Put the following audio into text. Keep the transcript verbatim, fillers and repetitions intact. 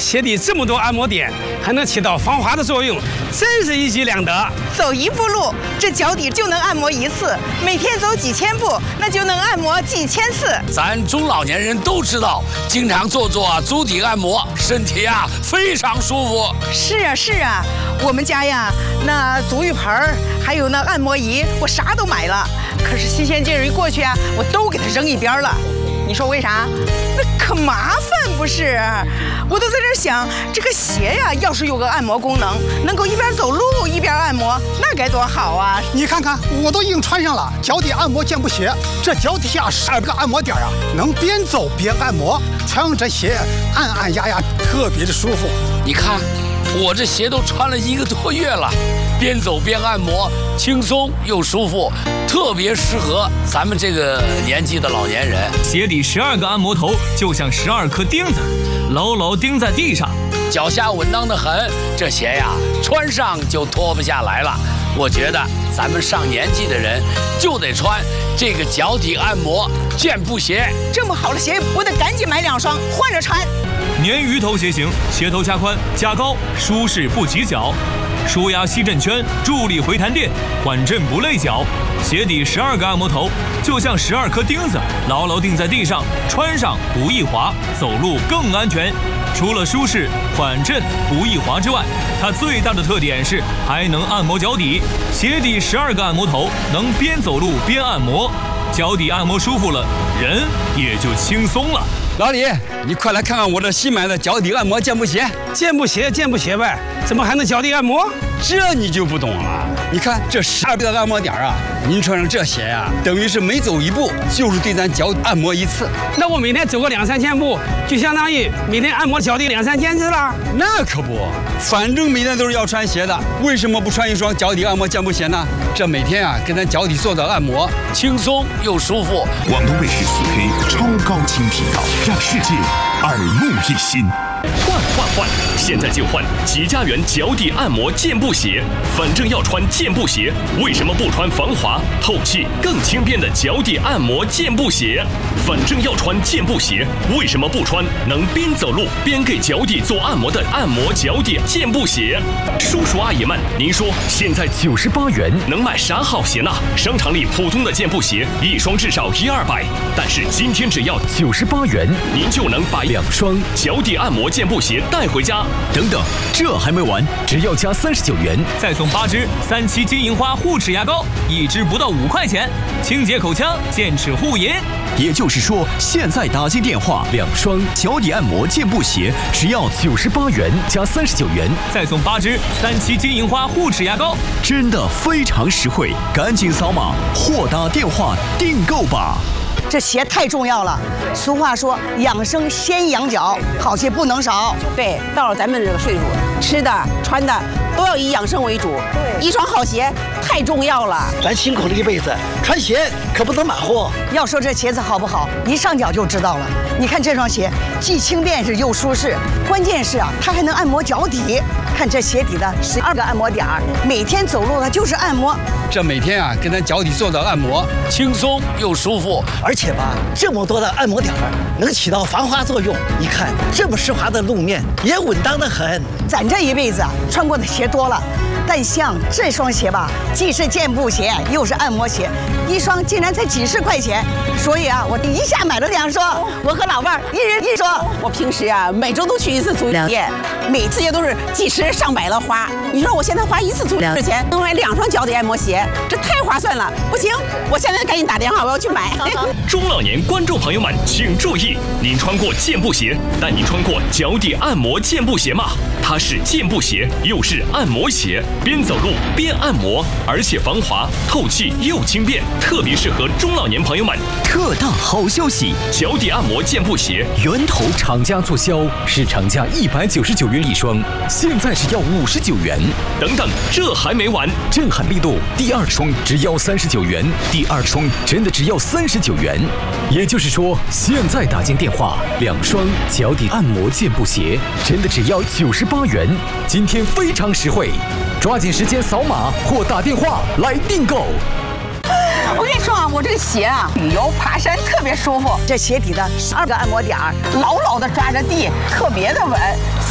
鞋底这么多按摩点，还能起到防滑的作用，真是一举两得。 走一步路，这脚底就能按摩一次；每天走几千步，那就能按摩几千次。 咱中老年人都知道，经常做做足底按摩，身体啊非常舒服。 是啊是啊，我们家呀，那足浴盆儿还有那按摩仪，我啥都买了。可是新鲜劲儿一过去啊，我都给它扔一边了。你说为啥？那可麻烦不是？我都在这想，这个鞋呀，要是有个按摩功能，能够一边走路一边按摩，那该多好啊！ 你看看，我都已经穿上了脚底按摩健步鞋，这脚底下十二个按摩点啊，能边走边按摩，穿上这鞋按按压压，特别的舒服。 你看，我这鞋都穿了一个多月了，边走边按摩，轻松又舒服，特别适合咱们这个年纪的老年人。 鞋底十二个按摩头就像十二颗钉子，牢牢钉在地上， 脚下稳当的很。这鞋呀，穿上就脱不下来了。我觉得咱们上年纪的人就得穿这个脚底按摩健步鞋。 这么好的鞋，我得赶紧买两双换着穿。 鲶鱼头鞋型，鞋头加宽加高，舒适不挤脚，舒压吸震圈，助力回弹垫，缓震不累脚。鞋底十二个按摩头，就像十二颗钉子，牢牢钉在地上，穿上不易滑，走路更安全。除了舒适、缓震、不易滑之外，它最大的特点是还能按摩脚底。鞋底十二个按摩头，能边走路边按摩，脚底按摩舒服了，人也就轻松了。 老李，你快来看看我这新买的脚底按摩健步鞋。 健步鞋，健步鞋呗，怎么还能脚底按摩？ 这你就不懂了。你看这十二个按摩点啊，您穿上这鞋呀、啊，等于是每走一步就是对咱脚按摩一次。 那我每天走个两三千步，就相当于每天按摩脚底两三千次了。 那可不，反正每天都是要穿鞋的，为什么不穿一双脚底按摩健步鞋呢？这每天啊，给咱脚底做做按摩， 轻松又舒服。 广东卫视四 K 超高清频道，让世界耳目一新。 换换换！现在就换吉家园脚底按摩健步鞋。反正要穿健步鞋，为什么不穿防滑、透气、更轻便的脚底按摩健步鞋？反正要穿健步鞋，为什么不穿能边走路边给脚底做按摩的按摩脚底健步鞋？叔叔阿姨们，您说现在九十八元能买啥好鞋呢？商场里普通的健步鞋一双至少一二百，但是今天只要九十八元，您就能把两双脚底按摩健步鞋带回家。 等等，这还没完，只要加三十九元， 再送八支三七金银花护齿牙膏，一支不到五块钱，清洁口腔，健齿护龈。 也就是说，现在打进电话，两双脚底按摩健步鞋只要九十八元加三十九元， 再送八支三七金银花护齿牙膏， 真的非常实惠，赶紧扫码或打电话订购吧。 这鞋太重要了，俗话说养生先养脚，好鞋不能少。 对，到了咱们这个岁数，吃的穿的都要以养生为主。对，一双好鞋太重要了。 咱辛苦了一辈子，穿鞋可不能马虎。 要说这鞋子好不好，一上脚就知道了。你看这双鞋，既轻便是又舒适，关键是啊，它还能按摩脚底。看这鞋底的十二个按摩点儿，每天走路它就是按摩。 这每天啊，给咱脚底做做按摩， 轻松又舒服。 而且吧，这么多的按摩点儿能起到防滑作用。你看这么湿滑的路面，也稳当得很。 咱这一辈子啊，穿过的鞋多了，但像这双鞋吧，既是健步鞋，又是按摩鞋，一双竟然才几十块钱。所以啊，我一下买了两双，我和老伴儿一人一双。 我平时啊，每周都去一次足疗店，每次也都是几十上百的花。你说我现在花一次足疗的钱，能买两双脚底按摩鞋，这太划算了。不行，我现在赶紧打电话，我要去买。 中老年观众朋友们，请注意，您穿过健步鞋，但您穿过脚底按摩健步鞋吗？它是健步鞋，又是按摩鞋，边走路边按摩，而且防滑、透气又轻便，特别适合中老年朋友们。 特大好消息！ 脚底按摩健步鞋源头厂家促销，市场价一百九十九元一双，现在只要五十九元。 等等，这还没完， 震撼力度，第二双只要三十九元，第二双真的只要三十九元。也就是说，现在打进电话，两双脚底按摩健步鞋真的只要九十八元。今天非常实惠，抓紧时间扫码或打电话来订购。 我跟你说啊，我这个鞋啊，旅游爬山特别舒服。 这鞋底的十二个按摩点儿， 牢牢的抓着地，特别的稳。